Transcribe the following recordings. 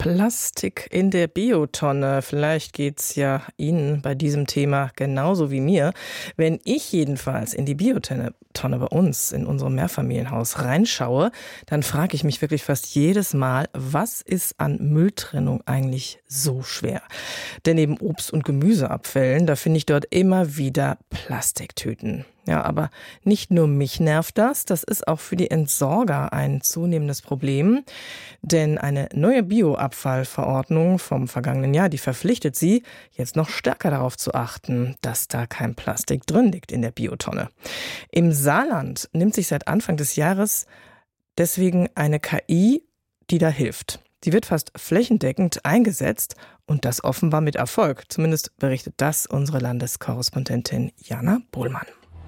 Plastik in der Biotonne. Vielleicht geht's ja Ihnen bei diesem Thema genauso wie mir. Wenn ich jedenfalls in die Biotonne bei uns in unserem Mehrfamilienhaus reinschaue, dann frage ich mich wirklich fast jedes Mal, was ist an Mülltrennung eigentlich so schwer? Denn neben Obst- und Gemüseabfällen, da finde ich dort immer wieder Plastiktüten. Ja, aber nicht nur mich nervt das ist auch für die Entsorger ein zunehmendes Problem. Denn eine neue Bioabfallverordnung vom vergangenen Jahr, die verpflichtet sie, jetzt noch stärker darauf zu achten, dass da kein Plastik drin liegt in der Biotonne. Im Saarland nimmt sich seit Anfang des Jahres deswegen eine KI, die da hilft. Die wird fast flächendeckend eingesetzt und das offenbar mit Erfolg. Zumindest berichtet das unsere Landeskorrespondentin Jana Bohlmann.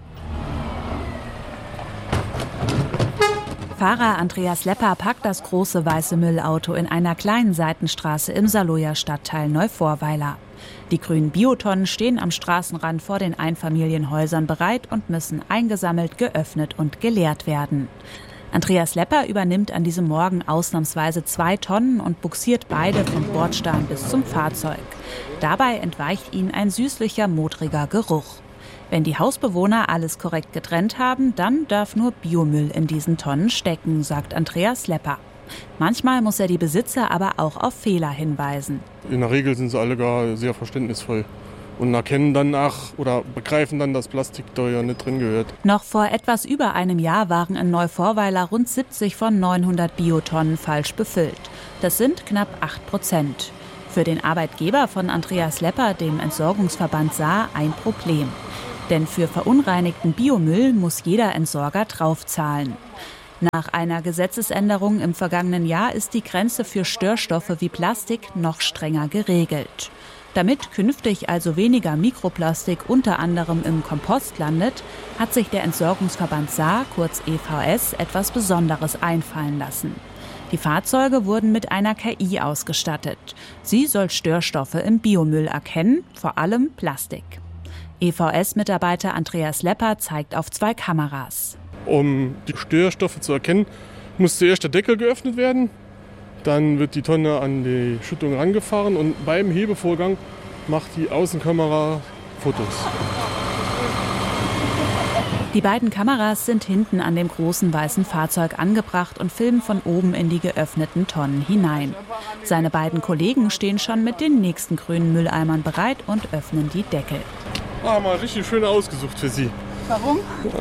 Fahrer Andreas Lepper packt das große weiße Müllauto in einer kleinen Seitenstraße im Saarlouer Stadtteil Neuvorweiler. Die grünen Biotonnen stehen am Straßenrand vor den Einfamilienhäusern bereit und müssen eingesammelt, geöffnet und geleert werden. Andreas Lepper übernimmt an diesem Morgen ausnahmsweise 2 Tonnen und bugsiert beide vom Bordstein bis zum Fahrzeug. Dabei entweicht ihnen ein süßlicher, modriger Geruch. Wenn die Hausbewohner alles korrekt getrennt haben, dann darf nur Biomüll in diesen Tonnen stecken, sagt Andreas Lepper. Manchmal muss er die Besitzer aber auch auf Fehler hinweisen. In der Regel sind sie alle gar sehr verständnisvoll und erkennen dann oder begreifen dann, dass Plastik da ja nicht drin gehört. Noch vor etwas über einem Jahr waren in Neuvorweiler rund 70 von 900 Biotonnen falsch befüllt. Das sind knapp 8%. Für den Arbeitgeber von Andreas Lepper, dem Entsorgungsverband Saar, ein Problem. Denn für verunreinigten Biomüll muss jeder Entsorger draufzahlen. Nach einer Gesetzesänderung im vergangenen Jahr ist die Grenze für Störstoffe wie Plastik noch strenger geregelt. Damit künftig also weniger Mikroplastik unter anderem im Kompost landet, hat sich der Entsorgungsverband Saar, kurz EVS, etwas Besonderes einfallen lassen. Die Fahrzeuge wurden mit einer KI ausgestattet. Sie soll Störstoffe im Biomüll erkennen, vor allem Plastik. EVS-Mitarbeiter Andreas Lepper zeigt auf 2 Kameras. Um die Störstoffe zu erkennen, muss zuerst der Deckel geöffnet werden. Dann wird die Tonne an die Schüttung rangefahren und beim Hebevorgang macht die Außenkamera Fotos. Die beiden Kameras sind hinten an dem großen weißen Fahrzeug angebracht und filmen von oben in die geöffneten Tonnen hinein. Seine beiden Kollegen stehen schon mit den nächsten grünen Mülleimern bereit und öffnen die Deckel. Mal richtig schön ausgesucht für Sie. Warum?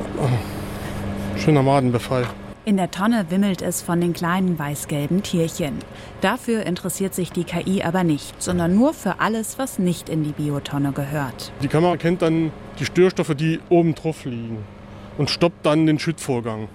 Schöner Madenbefall. In der Tonne wimmelt es von den kleinen weiß-gelben Tierchen. Dafür interessiert sich die KI aber nicht, sondern nur für alles, was nicht in die Biotonne gehört. Die Kamera kennt dann die Störstoffe, die oben drauf liegen und stoppt dann den Schüttvorgang.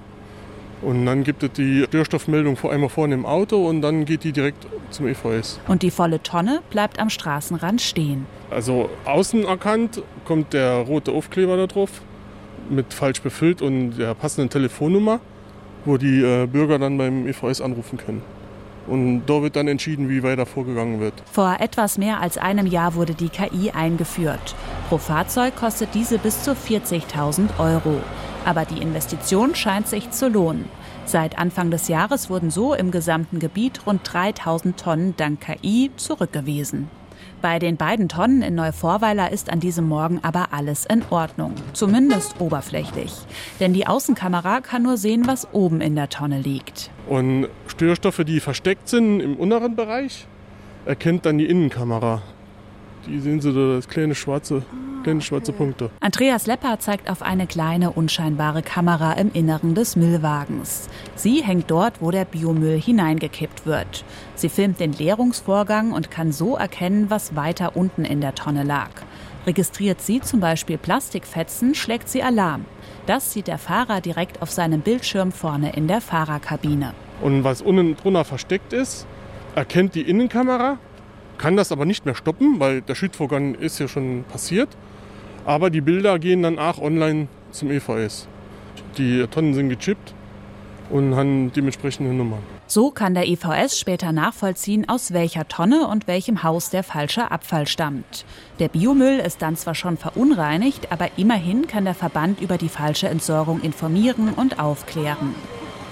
Und dann gibt es die Störstoffmeldung einmal vorne im Auto und dann geht die direkt zum EVS. Und die volle Tonne bleibt am Straßenrand stehen. Also außen erkannt kommt der rote Aufkleber da drauf, mit falsch befüllt und der passenden Telefonnummer, wo die Bürger dann beim EVS anrufen können. Und da wird dann entschieden, wie weiter vorgegangen wird. Vor etwas mehr als einem Jahr wurde die KI eingeführt. Pro Fahrzeug kostet diese bis zu 40.000 €. Aber die Investition scheint sich zu lohnen. Seit Anfang des Jahres wurden so im gesamten Gebiet rund 3.000 Tonnen dank KI zurückgewiesen. Bei den beiden Tonnen in Neuvorweiler ist an diesem Morgen aber alles in Ordnung. Zumindest oberflächlich. Denn die Außenkamera kann nur sehen, was oben in der Tonne liegt. Und Störstoffe, die versteckt sind im unteren Bereich, erkennt dann die Innenkamera. Die sehen Sie da, das kleine schwarze Punkte. Andreas Lepper zeigt auf eine kleine, unscheinbare Kamera im Inneren des Müllwagens. Sie hängt dort, wo der Biomüll hineingekippt wird. Sie filmt den Leerungsvorgang und kann so erkennen, was weiter unten in der Tonne lag. Registriert sie zum Beispiel Plastikfetzen, schlägt sie Alarm. Das sieht der Fahrer direkt auf seinem Bildschirm vorne in der Fahrerkabine. Und was unten drunter versteckt ist, erkennt die Innenkamera, kann das aber nicht mehr stoppen, weil der Schüttvorgang ist ja schon passiert. Aber die Bilder gehen dann auch online zum EVS. Die Tonnen sind gechippt und haben dementsprechende Nummern. So kann der EVS später nachvollziehen, aus welcher Tonne und welchem Haus der falsche Abfall stammt. Der Biomüll ist dann zwar schon verunreinigt, aber immerhin kann der Verband über die falsche Entsorgung informieren und aufklären.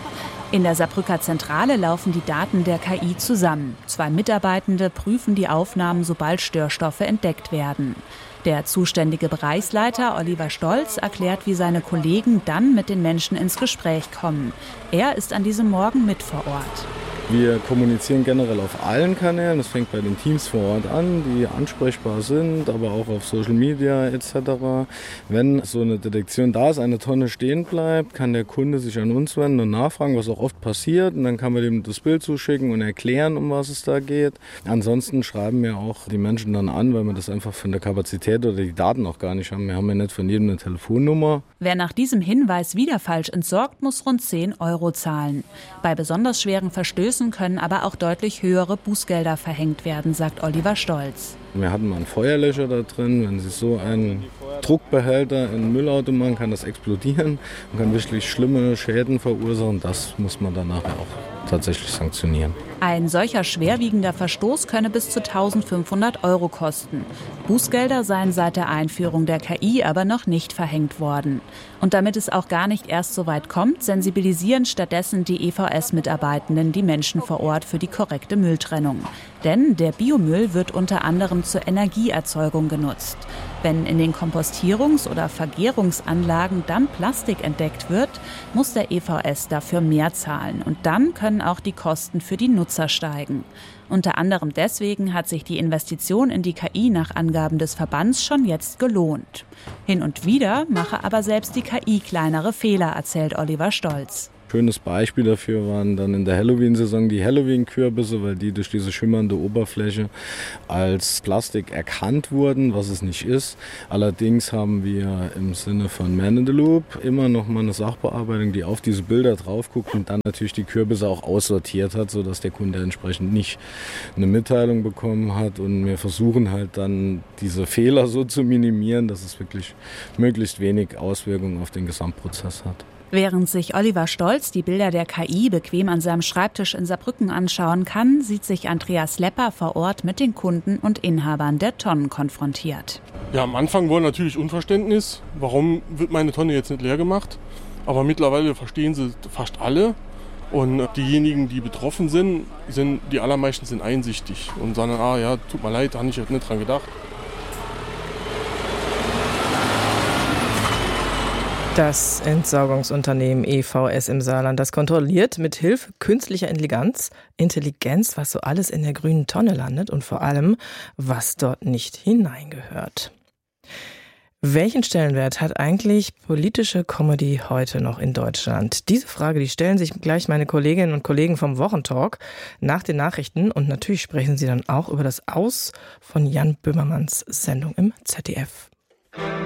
In der Saarbrücker Zentrale laufen die Daten der KI zusammen. 2 Mitarbeitende prüfen die Aufnahmen, sobald Störstoffe entdeckt werden. Der zuständige Bereichsleiter Oliver Stolz erklärt, wie seine Kollegen dann mit den Menschen ins Gespräch kommen. Er ist an diesem Morgen mit vor Ort. Wir kommunizieren generell auf allen Kanälen. Das fängt bei den Teams vor Ort an, die ansprechbar sind, aber auch auf Social Media etc. Wenn so eine Detektion da ist, eine Tonne stehen bleibt, kann der Kunde sich an uns wenden und nachfragen, was auch oft passiert. Und dann kann man dem das Bild zuschicken und erklären, um was es da geht. Ansonsten schreiben wir auch die Menschen dann an, weil wir das einfach von der Kapazität oder die Daten auch gar nicht haben. Wir haben ja nicht von jedem eine Telefonnummer. Wer nach diesem Hinweis wieder falsch entsorgt, muss rund 10 € zahlen. Bei besonders schweren Verstößen können aber auch deutlich höhere Bußgelder verhängt werden, sagt Oliver Stolz. Wir hatten mal einen Feuerlöscher da drin. Wenn Sie so einen Druckbehälter in einen Müllauto machen, kann das explodieren und kann wirklich schlimme Schäden verursachen. Das muss man dann nachher auch tatsächlich sanktionieren. Ein solcher schwerwiegender Verstoß könne bis zu 1.500 € kosten. Bußgelder seien seit der Einführung der KI aber noch nicht verhängt worden. Und damit es auch gar nicht erst so weit kommt, sensibilisieren stattdessen die EVS-Mitarbeitenden die Menschen vor Ort für die korrekte Mülltrennung. Denn der Biomüll wird unter anderem zur Energieerzeugung genutzt. Wenn in den Kompostierungs- oder Vergärungsanlagen dann Plastik entdeckt wird, muss der EVS dafür mehr zahlen. Und dann können auch die Kosten für die Nutzer steigen. Unter anderem deswegen hat sich die Investition in die KI nach Angaben des Verbands schon jetzt gelohnt. Hin und wieder mache aber selbst die KI kleinere Fehler, erzählt Oliver Stolz. Schönes Beispiel dafür waren dann in der Halloween-Saison die Halloween-Kürbisse, weil die durch diese schimmernde Oberfläche als Plastik erkannt wurden, was es nicht ist. Allerdings haben wir im Sinne von Man in the Loop immer noch mal eine Sachbearbeitung, die auf diese Bilder drauf guckt und dann natürlich die Kürbisse auch aussortiert hat, sodass der Kunde entsprechend nicht eine Mitteilung bekommen hat. Und wir versuchen halt dann diese Fehler so zu minimieren, dass es wirklich möglichst wenig Auswirkungen auf den Gesamtprozess hat. Während sich Oliver Stolz die Bilder der KI bequem an seinem Schreibtisch in Saarbrücken anschauen kann, sieht sich Andreas Lepper vor Ort mit den Kunden und Inhabern der Tonnen konfrontiert. Ja, am Anfang war natürlich Unverständnis. Warum wird meine Tonne jetzt nicht leer gemacht? Aber mittlerweile verstehen sie fast alle. Und diejenigen, die betroffen sind, die allermeisten sind einsichtig und sagen, ja, tut mir leid, da habe ich jetzt nicht dran gedacht. Das Entsorgungsunternehmen EVS im Saarland, das kontrolliert mit Hilfe künstlicher Intelligenz, was so alles in der grünen Tonne landet und vor allem, was dort nicht hineingehört. Welchen Stellenwert hat eigentlich politische Comedy heute noch in Deutschland? Diese Frage, die stellen sich gleich meine Kolleginnen und Kollegen vom Wochentalk nach den Nachrichten und natürlich sprechen sie dann auch über das Aus von Jan Böhmermanns Sendung im ZDF.